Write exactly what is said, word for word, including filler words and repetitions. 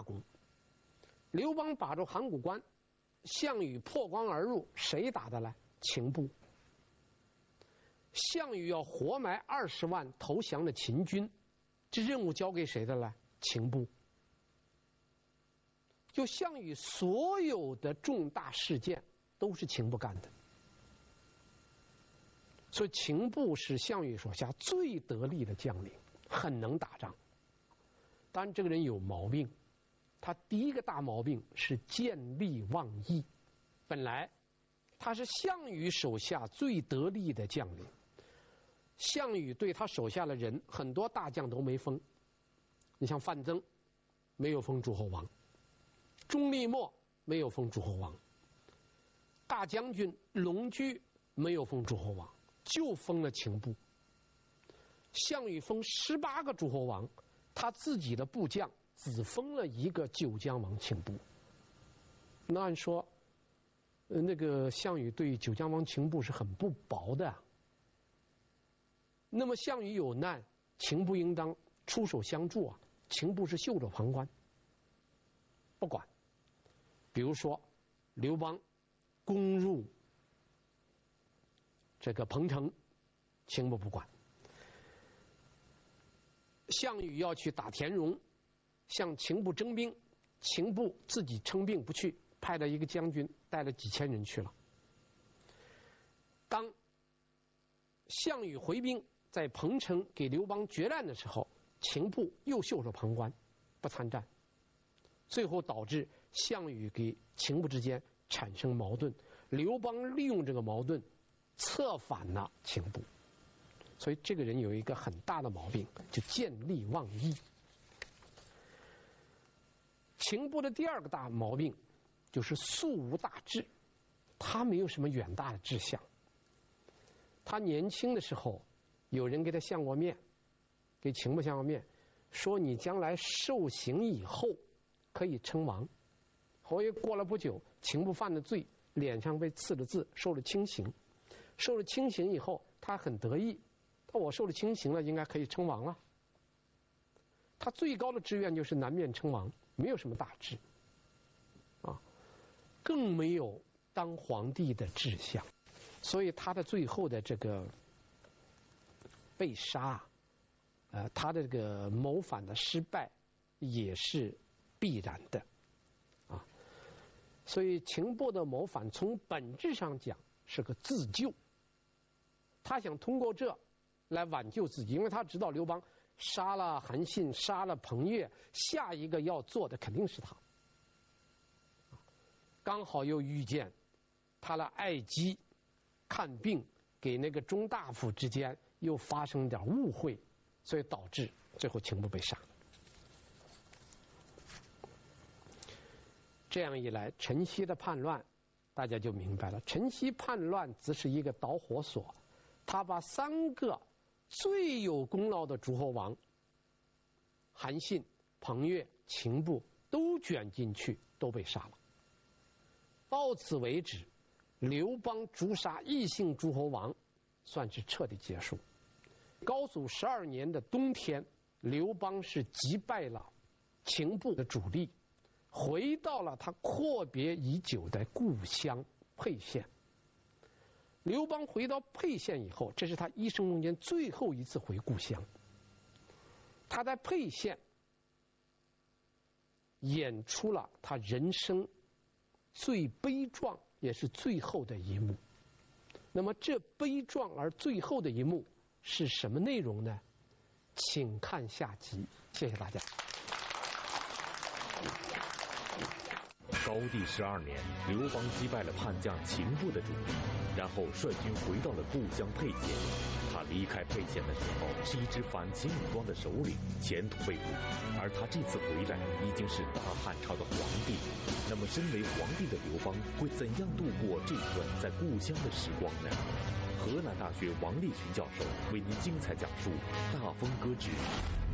大功。刘邦把住函谷关，项羽破关而入，谁打的来？秦部。项羽要活埋二十万投降的秦军，这任务交给谁的来？秦部。就项羽所有的重大事件都是秦部干的，所以秦部是项羽手下最得力的将领，很能打仗。当然这个人有毛病，他第一个大毛病是见利忘义。本来他是项羽手下最得力的将领，项羽对他手下的人很多大将都没封。你像范增没有封诸侯王，钟离昧没有封诸侯王，大将军龙驹没有封诸侯王，就封了秦部。项羽封十八个诸侯王，他自己的部将只封了一个九江王秦部。那按说那个项羽对九江王秦部是很不薄的啊。那么项羽有难，秦部应当出手相助啊，秦部是袖手旁观不管。比如说刘邦攻入这个彭城，秦部不管。项羽要去打田荣，向秦部征兵，秦部自己称病不去，派了一个将军带了几千人去了。当项羽回兵在彭城给刘邦决战的时候，秦部又袖手旁观不参战，最后导致项羽给秦部之间产生矛盾，刘邦利用这个矛盾策反了秦部。所以这个人有一个很大的毛病，就见利忘义。秦部的第二个大毛病就是素无大志，他没有什么远大的志向。他年轻的时候有人给他相过面，给秦部相过面，说你将来受刑以后可以称王。后来过了不久，秦部犯了罪，脸上被刺了字，受了轻刑。受了轻刑以后，他很得意，他我受了轻刑了，应该可以称王了。他最高的志愿就是南面称王，没有什么大志啊，更没有当皇帝的志向。所以他的最后的这个被杀，呃，他的这个谋反的失败也是必然的啊。所以秦部的谋反从本质上讲是个自救，他想通过这来挽救自己，因为他知道刘邦杀了韩信，杀了彭越，下一个要做的肯定是他。刚好又遇见他的爱姬看病，给那个中大夫之间又发生点误会，所以导致最后秦部被杀。这样一来，陈豨的叛乱大家就明白了，陈豨叛乱只是一个导火索，他把三个最有功劳的诸侯王韩信、彭越、秦部都卷进去，都被杀了。到此为止，刘邦诛杀异姓诸侯王算是彻底结束。高祖十二年的冬天，刘邦是击败了秦部的主力，回到了他阔别已久的故乡沛县。刘邦回到沛县以后，这是他一生中间最后一次回故乡。他在沛县演出了他人生最悲壮也是最后的一幕。那么这悲壮而最后的一幕是什么内容呢？请看下集。谢谢大家。 高帝十二年，刘邦击败了叛将秦部的主力，然后率军回到了故乡沛县。他离开沛县的时候，是一支反秦武装的首领，前途未卜。而他这次回来，已经是大汉朝的皇帝。那么，身为皇帝的刘邦会怎样度过这段在故乡的时光呢？河南大学王立群教授为您精彩讲述《大风歌之